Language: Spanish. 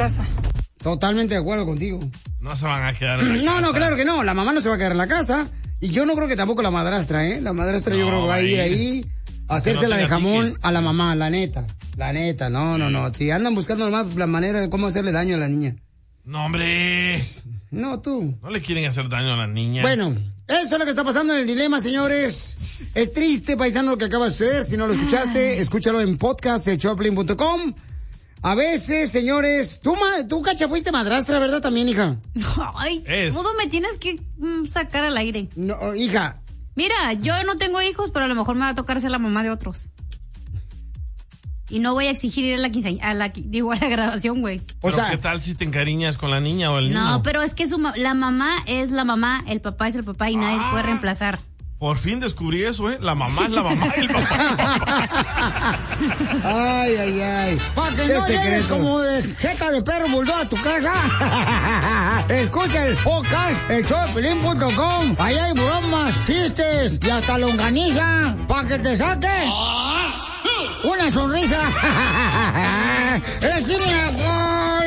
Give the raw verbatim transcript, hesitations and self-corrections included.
casa. Totalmente de acuerdo contigo. No se van a quedar en la No, casa. no, claro que no. La mamá no se va a quedar en la casa. Y yo no creo que tampoco la madrastra, ¿eh? La madrastra No, yo creo que va a ir ahí a hacérsela no de jamón ticket. a la mamá, la neta. La neta, no, no, no. Si andan buscando nomás la manera de cómo hacerle daño a la niña. No, hombre. No, tú. No le quieren hacer daño a la niña. Bueno, eso es lo que está pasando en el dilema, señores. Es triste, paisano, lo que acaba de suceder. Si no lo escuchaste, escúchalo en podcast, el choplin punto com. A veces, señores, tú, ma- tú, Cacha, fuiste madrastra, ¿verdad? También, hija. Ay, Es. todo me tienes que mm, sacar al aire. No, hija. Mira, yo no tengo hijos, pero a lo mejor me va a tocar ser la mamá de otros. Y no voy a exigir ir a la quinceañera, a la, qui- digo, a la graduación, güey. O Pero sea, ¿qué tal si te encariñas con la niña o el niño? No, pero es que su ma- la mamá es la mamá, el papá es el papá y nadie Ah. puede reemplazar. Por fin descubrí eso, ¿eh? La mamá es la mamá y el papá es el papá. ay, ay, ay. Para que ¿Qué no llegues secretos? como de jeta de perro bulldog a tu casa. Escucha el podcast, el choplin punto com. Ahí hay bromas, chistes y hasta longaniza. Para que te saque una sonrisa. ¡Es mi amor!